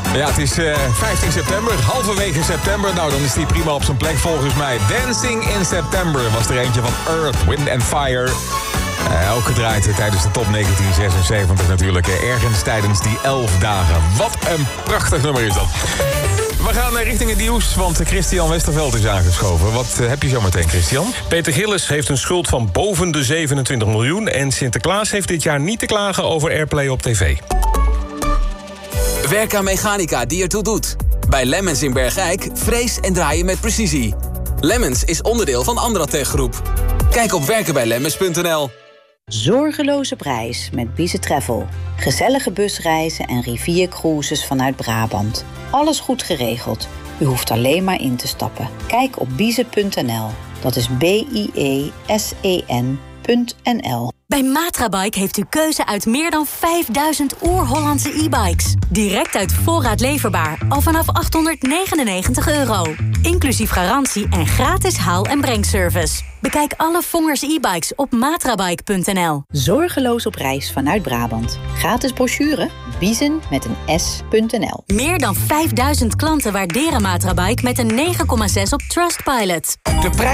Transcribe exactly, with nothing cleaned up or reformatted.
Ja, het is uh, vijftien september, halverwege september. Nou, dan is die prima op zijn plek volgens mij. Dancing in September was er eentje van Earth, Wind and Fire. Uh, ook gedraaid tijdens de top negentien zesenzeventig natuurlijk. Uh, ergens tijdens die elf dagen. Wat een prachtig nummer is dat. We gaan richting het nieuws, want Christian Westerveld is aangeschoven. Wat uh, heb je zo meteen, Christian? Peter Gillis heeft een schuld van boven de zevenentwintig miljoen... en Sinterklaas heeft dit jaar niet te klagen over Airplay op tv. Werk aan mechanica die ertoe doet. Bij Lemmens in Bergijk frees en draai je met precisie. Lemmens is onderdeel van Andratech Groep. Kijk op werken bij lemmens punt n l. Zorgeloze prijs met Bise Travel. Gezellige busreizen en riviercruises vanuit Brabant. Alles goed geregeld. U hoeft alleen maar in te stappen. Kijk op bise punt n l. Dat is B I E S E N punt n l. Bij Matrabike heeft u keuze uit meer dan vijfduizend oer-Hollandse e-bikes. Direct uit voorraad leverbaar, al vanaf achthonderdnegenennegentig euro. Inclusief garantie en gratis haal- en brengservice. Bekijk alle Vongers e-bikes op matrabike punt n l. Zorgeloos op reis vanuit Brabant. Gratis brochure, biezen met een s punt n l. Meer dan vijfduizend klanten waarderen Matrabike met een negen komma zes op Trustpilot. De